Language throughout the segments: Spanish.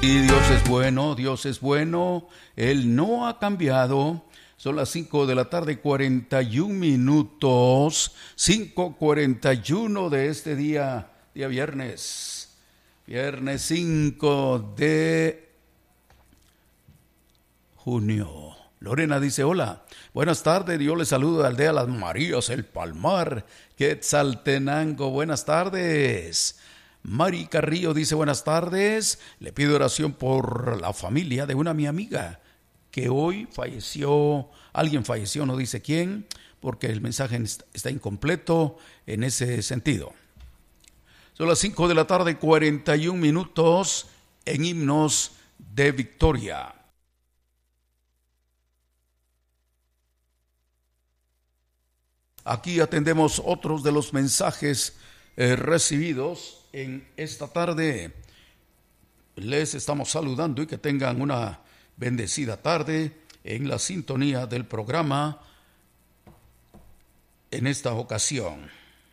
Y Dios es bueno, Él no ha cambiado. Son las 5 de la tarde, 41 minutos, 5:41 de este día viernes 5 de junio. Lorena dice, hola, buenas tardes, Dios les saluda, Aldea Las Marías, El Palmar, Quetzaltenango, buenas tardes. Mari Carrillo dice, buenas tardes, le pido oración por la familia de mi amiga, que hoy falleció, alguien falleció, no dice quién, porque el mensaje está incompleto en ese sentido. Son las 5 de la tarde, 41 minutos en Himnos de Victoria. Aquí atendemos otros de los mensajes recibidos en esta tarde. Les estamos saludando y que tengan una bendecida tarde en la sintonía del programa en esta ocasión.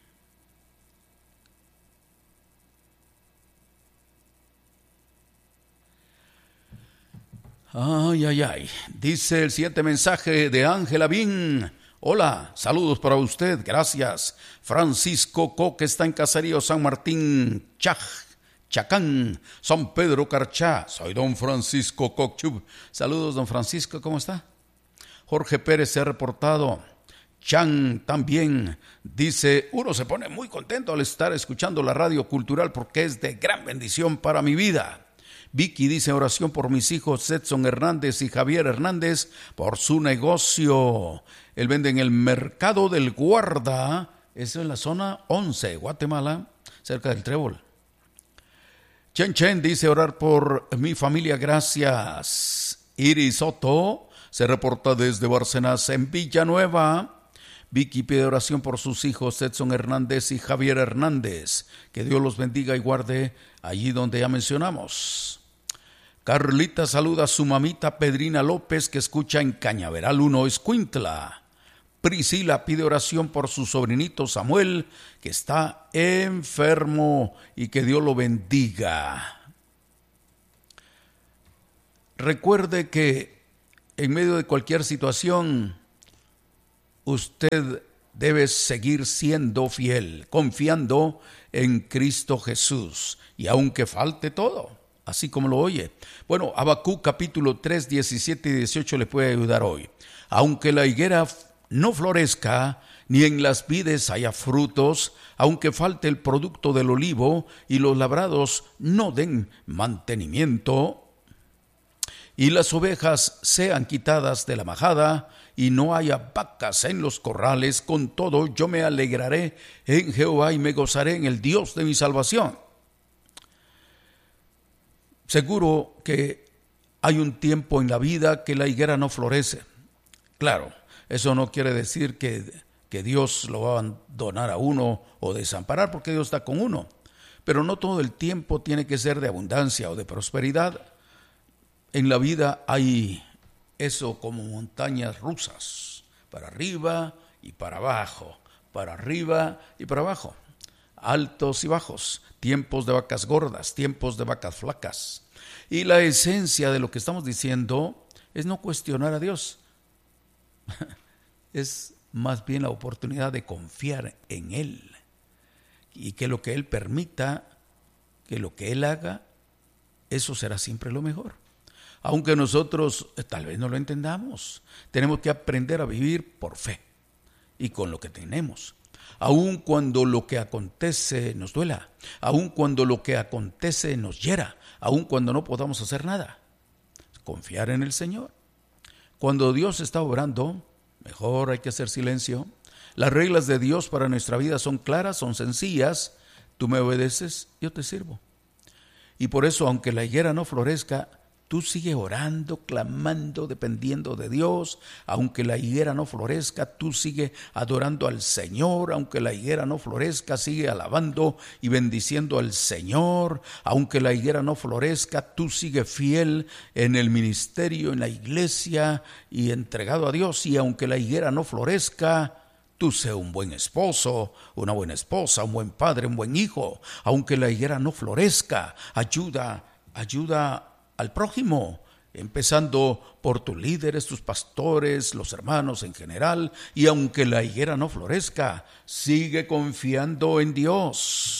Ay. Dice el siguiente mensaje de Ángela Bin. Hola, saludos para usted, gracias. Francisco Coque está en Caserío San Martín, Chacán, San Pedro Carchá. Soy don Francisco Cochub. Saludos, don Francisco, ¿cómo está? Jorge Pérez se ha reportado. Chan también dice, uno se pone muy contento al estar escuchando la radio cultural porque es de gran bendición para mi vida. Vicky dice, oración por mis hijos Edson Hernández y Javier Hernández por su negocio. Él vende en el Mercado del Guarda, eso en la zona 11, Guatemala, cerca del Trébol. Chen dice, orar por mi familia, gracias. Iris Soto se reporta desde Bárcenas en Villanueva. Vicky pide oración por sus hijos Edson Hernández y Javier Hernández. Que Dios los bendiga y guarde allí donde ya mencionamos. Carlita saluda a su mamita Pedrina López, que escucha en Cañaveral 1, Escuintla. Priscila pide oración por su sobrinito Samuel, que está enfermo, y que Dios lo bendiga. Recuerde que en medio de cualquier situación, usted debe seguir siendo fiel, confiando en Cristo Jesús, y aunque falte todo, así como lo oye. Bueno, Habacuc capítulo 3, 17 y 18 le puede ayudar hoy. Aunque la higuera no florezca, ni en las vides haya frutos, aunque falte el producto del olivo, y los labrados no den mantenimiento, y las ovejas sean quitadas de la majada, y no haya vacas en los corrales, con todo yo me alegraré en Jehová y me gozaré en el Dios de mi salvación. Seguro que hay un tiempo en la vida que la higuera no florece. Claro, eso no quiere decir que Dios lo va a abandonar a uno o desamparar, porque Dios está con uno. Pero no todo el tiempo tiene que ser de abundancia o de prosperidad. En la vida hay eso como montañas rusas, para arriba y para abajo, para arriba y para abajo, altos y bajos, tiempos de vacas gordas, tiempos de vacas flacas. Y la esencia de lo que estamos diciendo es no cuestionar a Dios, es más bien la oportunidad de confiar en Él, y que lo que Él permita, que lo que Él haga, eso será siempre lo mejor. Aunque nosotros tal vez no lo entendamos, tenemos que aprender a vivir por fe y con lo que tenemos. Aun cuando lo que acontece nos duela, aun cuando lo que acontece nos hiera, aun cuando no podamos hacer nada, confiar en el Señor. Cuando Dios está obrando, mejor hay que hacer silencio. Las reglas de Dios para nuestra vida son claras, son sencillas. Tú me obedeces, yo te sirvo. Y por eso, aunque la higuera no florezca, tú sigue orando, clamando, dependiendo de Dios. Aunque la higuera no florezca, tú sigue adorando al Señor. Aunque la higuera no florezca, sigue alabando y bendiciendo al Señor. Aunque la higuera no florezca, tú sigue fiel en el ministerio, en la iglesia y entregado a Dios. Y aunque la higuera no florezca, tú sé un buen esposo, una buena esposa, un buen padre, un buen hijo. Aunque la higuera no florezca, ayuda al prójimo, empezando por tus líderes, tus pastores, los hermanos en general, y aunque la higuera no florezca, sigue confiando en Dios.